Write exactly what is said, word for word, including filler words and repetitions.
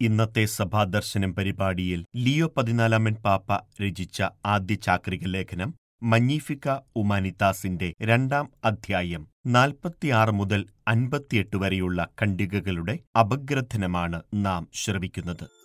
ഇന്നത്തെ സഭാദർശനം പരിപാടിയിൽ ലിയോ പതിനാലാമൻ പാപ്പ രചിച്ച ആദ്യ ചാക്രിക ലേഖനം മഗ്നിഫിക്ക ഉമാനിത്താസിന്റെ രണ്ടാം അധ്യായം നാൽപ്പത്തിയാറ് മുതൽ അൻപത്തിയെട്ട് വരെയുള്ള ഖണ്ഡികകളുടെ അപഗ്രഥനമാണ് നാം ശ്രവിക്കുന്നത്.